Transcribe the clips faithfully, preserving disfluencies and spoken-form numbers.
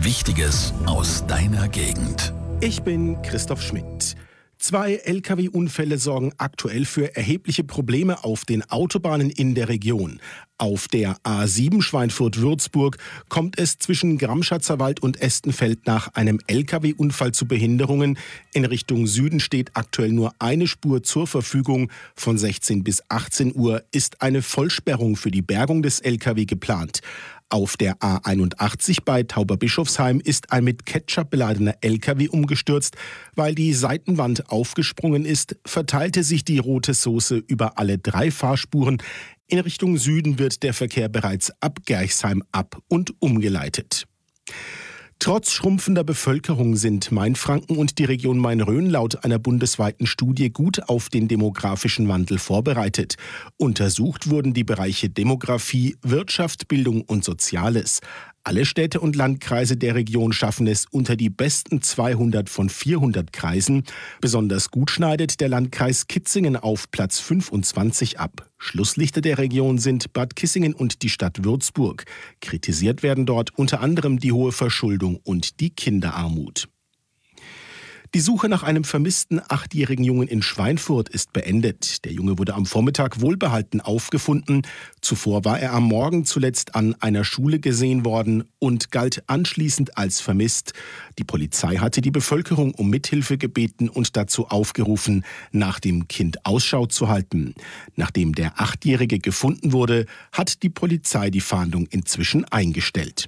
Wichtiges aus deiner Gegend. Ich bin Christoph Schmidt. Zwei L K W-Unfälle sorgen aktuell für erhebliche Probleme auf den Autobahnen in der Region. Auf der A sieben Schweinfurt-Würzburg kommt es zwischen Gramschatzer Wald und Estenfeld nach einem L K W-Unfall zu Behinderungen. In Richtung Süden steht aktuell nur eine Spur zur Verfügung. Von sechzehn bis achtzehn Uhr ist eine Vollsperrung für die Bergung des L K W geplant. Auf der A einundachtzig bei Tauberbischofsheim ist ein mit Ketchup beladener L K W umgestürzt. Weil die Seitenwand aufgesprungen ist, verteilte sich die rote Soße über alle drei Fahrspuren. In Richtung Süden wird der Verkehr bereits ab Gerchsheim ab- und umgeleitet. Trotz schrumpfender Bevölkerung sind Mainfranken und die Region Main-Rhön laut einer bundesweiten Studie gut auf den demografischen Wandel vorbereitet. Untersucht wurden die Bereiche Demografie, Wirtschaft, Bildung und Soziales. Alle Städte und Landkreise der Region schaffen es unter die besten zweihundert von vierhundert Kreisen. Besonders gut schneidet der Landkreis Kitzingen auf Platz fünfundzwanzig ab. Schlusslichter der Region sind Bad Kissingen und die Stadt Würzburg. Kritisiert werden dort unter anderem die hohe Verschuldung und die Kinderarmut. Die Suche nach einem vermissten achtjährigen Jungen in Schweinfurt ist beendet. Der Junge wurde am Vormittag wohlbehalten aufgefunden. Zuvor war er am Morgen zuletzt an einer Schule gesehen worden und galt anschließend als vermisst. Die Polizei hatte die Bevölkerung um Mithilfe gebeten und dazu aufgerufen, nach dem Kind Ausschau zu halten. Nachdem der Achtjährige gefunden wurde, hat die Polizei die Fahndung inzwischen eingestellt.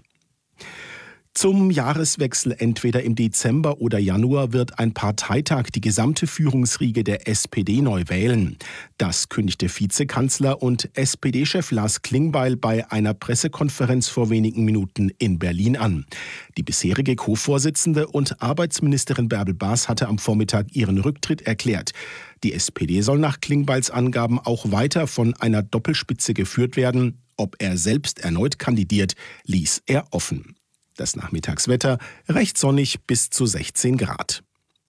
Zum Jahreswechsel entweder im Dezember oder Januar wird ein Parteitag die gesamte Führungsriege der S P D neu wählen. Das kündigte Vizekanzler und S P D-Chef Lars Klingbeil bei einer Pressekonferenz vor wenigen Minuten in Berlin an. Die bisherige Co-Vorsitzende und Arbeitsministerin Bärbel Baas hatte am Vormittag ihren Rücktritt erklärt. Die S P D soll nach Klingbeils Angaben auch weiter von einer Doppelspitze geführt werden. Ob er selbst erneut kandidiert, ließ er offen. Das Nachmittagswetter recht sonnig bis zu sechzehn Grad.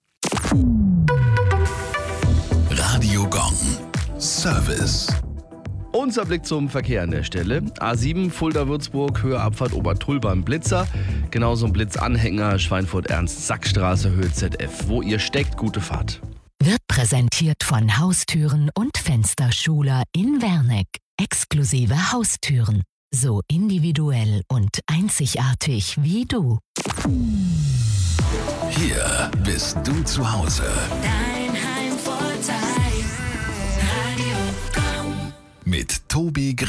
Radio Gong. Service. Unser Blick zum Verkehr an der Stelle. A sieben Fulda-Würzburg, Höhe Abfahrt Obertull beim Blitzer. Genauso ein Blitzanhänger Schweinfurt-Ernst-Sackstraße, Höhe Z F. Wo ihr steckt, gute Fahrt. Wird präsentiert von Haustüren und Fensterschuler in Werneck. Exklusive Haustüren. So individuell und einzigartig wie du. Hier bist du zu Hause. Dein Heimvorteil. Radio Gong. Mit Tobi Gr